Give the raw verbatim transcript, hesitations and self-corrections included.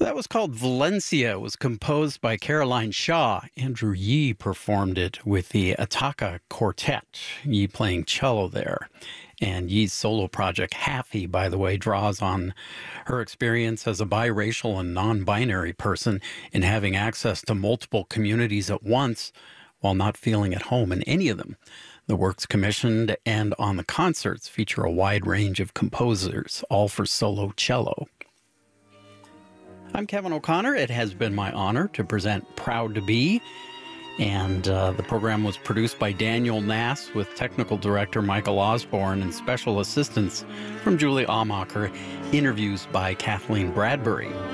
That was called Valencia. It was composed by Caroline Shaw. Andrew Yee performed it with the Ataka Quartet, Yee playing cello there. And Yee's solo project, Haffy, by the way, draws on her experience as a biracial and non-binary person in having access to multiple communities at once while not feeling at home in any of them. The works commissioned and on the concerts feature a wide range of composers, all for solo cello. I'm Kevin O'Connor. It has been my honor to present Proud to Be. And uh, the program was produced by Daniel Nass with technical director Michael Osborne and special assistance from Julie Amacher, interviews by Kathleen Bradbury.